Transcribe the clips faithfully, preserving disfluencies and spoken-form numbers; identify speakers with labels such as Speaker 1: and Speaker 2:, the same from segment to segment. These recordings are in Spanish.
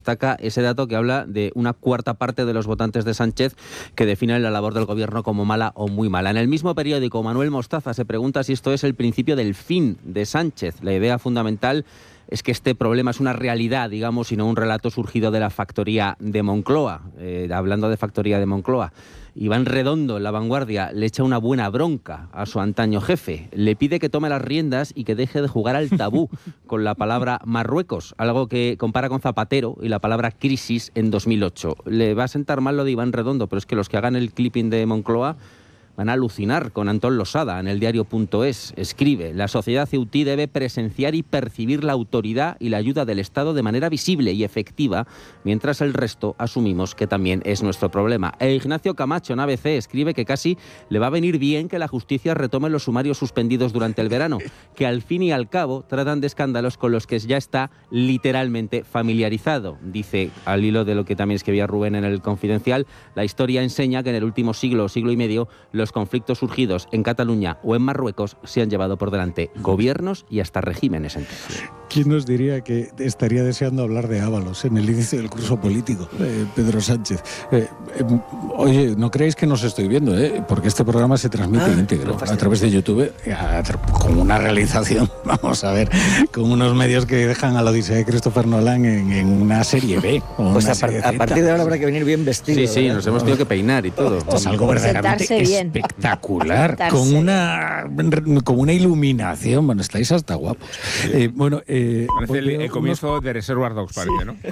Speaker 1: Destaca ese dato que habla de una cuarta parte de los votantes de Sánchez que definen la labor del gobierno como mala o muy mala. En el mismo periódico, Manuel Mostaza se pregunta si esto es el principio del fin de Sánchez. La idea fundamental es que este problema es una realidad, digamos, y no un relato surgido de la factoría de Moncloa. Eh, hablando de factoría de Moncloa, Iván Redondo, en La Vanguardia, le echa una buena bronca a su antaño jefe. Le pide que tome las riendas y que deje de jugar al tabú con la palabra Marruecos, algo que compara con Zapatero y la palabra crisis en dos mil ocho. Le va a sentar mal lo de Iván Redondo, pero es que los que hagan el clipping de Moncloa van a alucinar con Antón Losada en el diario punto es. Escribe: la sociedad ceutí debe presenciar y percibir la autoridad y la ayuda del Estado de manera visible y efectiva, mientras el resto asumimos que también es nuestro problema. E Ignacio Camacho en A B C escribe que casi le va a venir bien que la justicia retome los sumarios suspendidos durante el verano, que al fin y al cabo tratan de escándalos con los que ya está literalmente familiarizado. Dice, al hilo de lo que también escribía Rubén en el Confidencial, la historia enseña que en el último siglo o siglo y medio los conflictos surgidos en Cataluña o en Marruecos se han llevado por delante gobiernos y hasta regímenes enteros.
Speaker 2: ¿Quién nos diría que estaría deseando hablar de Ábalos en el inicio del curso político? Eh, Pedro Sánchez. Eh, eh, oye, no creéis que nos estoy viendo, ¿eh? Porque este programa se transmite ah, íntegro a través de YouTube, a, con una realización, vamos a ver, con unos medios que dejan a la odisea de Christopher Nolan en, en una serie B. O
Speaker 3: pues
Speaker 2: una
Speaker 3: a, par,
Speaker 2: serie
Speaker 3: a partir de ahora habrá que venir bien vestido.
Speaker 1: Sí, sí, ¿verdad? Nos hemos tenido que peinar y todo.
Speaker 2: Esto es algo verdaderamente espectacular, con una, con una iluminación. Bueno, estáis hasta guapos. Eh, bueno, eh,
Speaker 4: parece el, el comienzo unos... de Reservoir Dogs, parece, ¿no?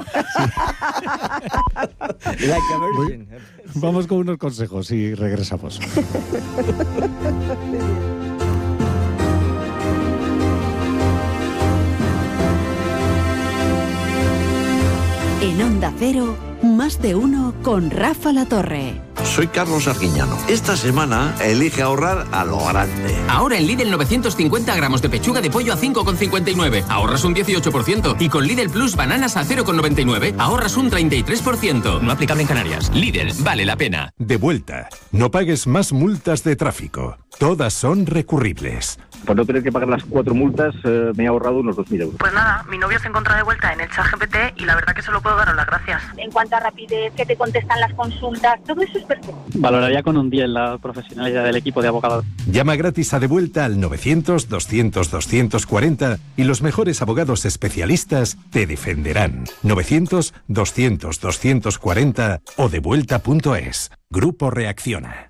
Speaker 2: Sí. Like Vamos con unos consejos y regresamos.
Speaker 5: En Onda Cero, más de uno con Rafa Latorre.
Speaker 6: Soy Carlos Arguiñano. Esta semana elige ahorrar a lo grande.
Speaker 7: Ahora en Lidl novecientos cincuenta gramos de pechuga de pollo a cinco con cincuenta y nueve. Ahorras un dieciocho por ciento. Y con Lidl Plus bananas a cero con noventa y nueve. Ahorras un treinta y tres por ciento. No aplicable en Canarias. Lidl, vale la pena.
Speaker 8: De vuelta. No pagues más multas de tráfico. Todas son recurribles.
Speaker 9: Por no tener que pagar las cuatro multas, eh, me he ahorrado unos dos mil euros.
Speaker 10: Pues nada, mi novio se encuentra de vuelta en el ChatGPT y la verdad que solo puedo daros las gracias.
Speaker 11: En cuanto a rapidez, que te contestan las consultas, todo eso es perfecto.
Speaker 12: Valoraría con un diez la profesionalidad del equipo de abogados.
Speaker 8: Llama gratis a De Vuelta al novecientos, doscientos, doscientos cuarenta y los mejores abogados especialistas te defenderán. novecientos, doscientos, doscientos cuarenta o devuelta punto es. Grupo Reacciona.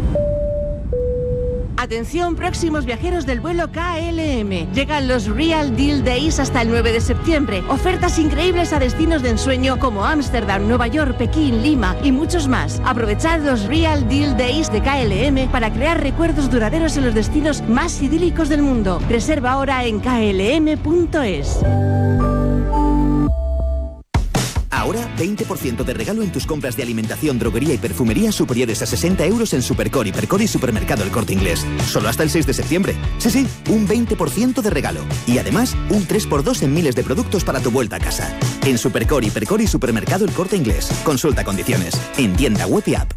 Speaker 13: Atención, próximos viajeros del vuelo K L M. Llegan los Real Deal Days hasta el nueve de septiembre. Ofertas increíbles a destinos de ensueño como Ámsterdam, Nueva York, Pekín, Lima y muchos más. Aprovechad los Real Deal Days de K L M para crear recuerdos duraderos en los destinos más idílicos del mundo. Reserva ahora en K L M punto es.
Speaker 14: Ahora, veinte por ciento de regalo en tus compras de alimentación, droguería y perfumería superiores a sesenta euros en Supercore, Hipercore y Supermercado El Corte Inglés. Solo hasta el seis de septiembre. Sí, sí, un veinte por ciento de regalo. Y además, un tres por dos en miles de productos para tu vuelta a casa. En Supercore, Hipercore y Supermercado El Corte Inglés. Consulta condiciones. En tienda web y app.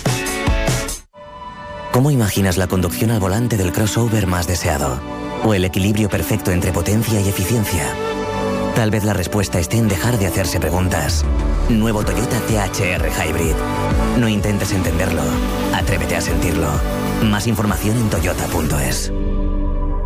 Speaker 15: ¿Cómo imaginas la conducción al volante del crossover más deseado? ¿O el equilibrio perfecto entre potencia y eficiencia? Tal vez la respuesta esté en dejar de hacerse preguntas. Nuevo Toyota T H R Hybrid. No intentes entenderlo. Atrévete a sentirlo. Más información en toyota punto es.